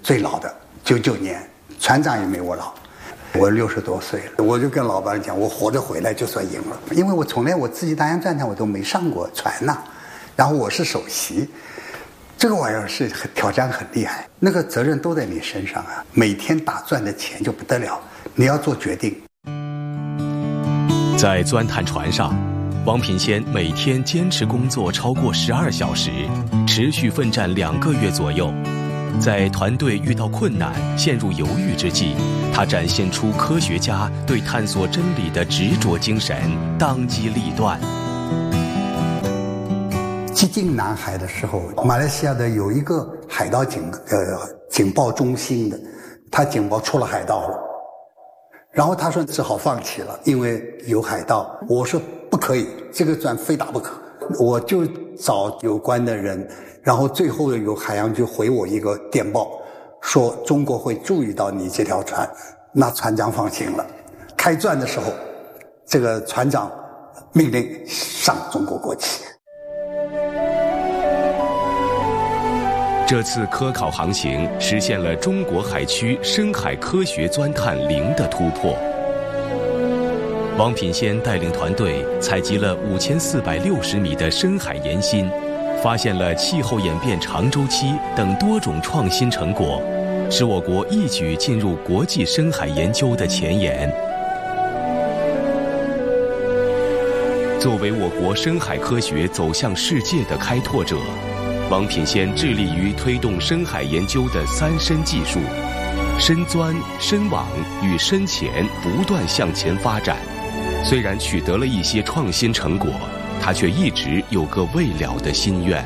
最老的，99年，船长也没我老。我60多岁了，我就跟老板讲，我活着回来就算赢了，因为我从来我自己大洋钻探我都没上过船呐，然后我是首席，这个玩意儿是挑战很厉害，那个责任都在你身上啊，每天打钻的钱就不得了，你要做决定。 在钻探船上，汪品先每天坚持工作超过12小时，持续奋战2个月左右。在团队遇到困难、陷入犹豫之际，他展现出科学家对探索真理的执着精神，当机立断。 接近南海的时候，马来西亚的有一个海盗警报中心的，他警报出了海盗了，然后他说只好放弃了，因为有海盗。我说不可以，这个钻非打不可，我就找有关的人。然后最后有海洋局回我一个电报，说中国会注意到你这条船，那船长放心了。开钻的时候，这个船长命令上中国国旗。 这次科考航行实现了中国海区深海科学钻探零的突破。汪品先带领团队采集了5460米的深海岩芯，发现了气候演变长周期等多种创新成果，使我国一举进入国际深海研究的前沿。作为我国深海科学走向世界的开拓者，汪品先致力于推动深海研究的3深技术：深钻、深网与深潜不断向前发展。虽然取得了一些创新成果，他却一直有个未了的心愿。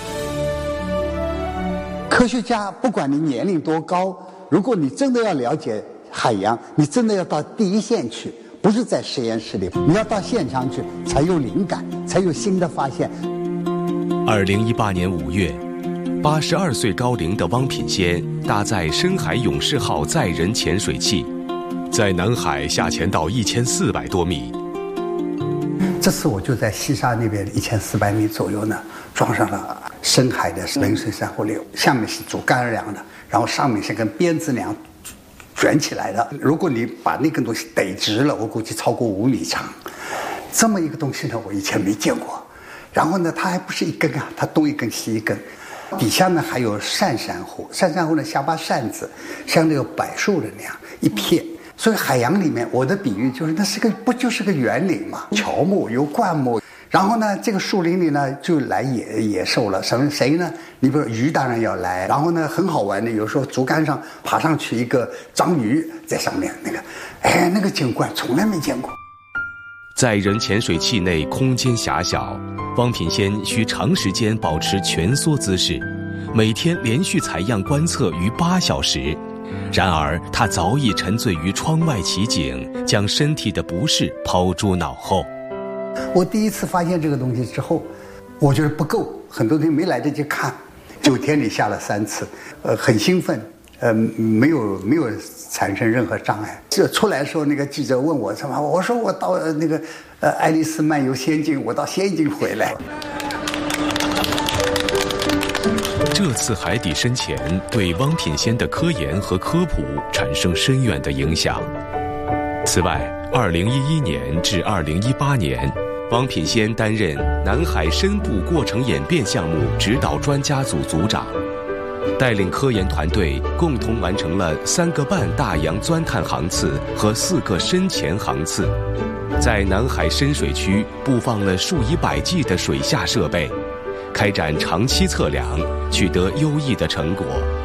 科学家不管你年龄多高，如果你真的要了解海洋，你真的要到第一线去，不是在实验室里，你要到现场去，才有灵感，才有新的发现。 2018年5月，82岁高龄的汪品先搭载深海勇士号载人潜水器，在南海下潜到1400多米。 这次我就在西沙那边1400米左右呢，装上了深海的冷水珊瑚流，下面是竹竿梁的，然后上面是根鞭子梁卷起来的。如果你把那根东西逮直了，我估计超过5米长。这么一个东西呢，我以前没见过。然后呢，它还不是一根啊，它东一根西一根。底下呢还有扇珊瑚，扇珊瑚呢下巴扇子，像那个柏树的那样一片。所以海洋里面，我的比喻就是，那是个不就是个园林嘛？乔木有灌木，然后呢，这个树林里呢就来野兽了。谁呢？你比如鱼当然要来，然后呢很好玩的，有时候竹竿上爬上去一个章鱼在上面，那个景观从来没见过。 载人潜水器内空间狭小，汪品先需长时间保持蜷缩姿势，每天连续采样观测逾8小时。然而他早已沉醉于窗外奇景，将身体的不适抛诸脑后。 我第一次发现这个东西之后，我觉得不够，很多东西没来得及看。9天里下了3次，很兴奋，没有产生任何障碍。这出来的时候，那个记者问我什么，我说我到爱丽丝漫游仙境，我到仙境回来。 这次海底深潜对汪品先的科研和科普产生深远的影响。此外，2011年至2018年，汪品先担任南海深部过程演变项目指导专家组组长，带领科研团队共同完成了3个半大洋钻探航次和4个深潜航次，在南海深水区布放了数以百计的水下设备，开展长期测量，取得优异的成果。